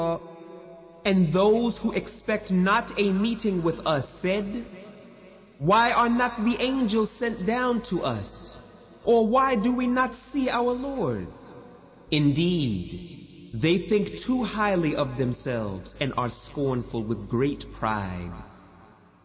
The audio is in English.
And those who expect not a meeting with us said, why are not the angels sent down to us? Or why do we not see our Lord? Indeed, they think too highly of themselves and are scornful with great pride.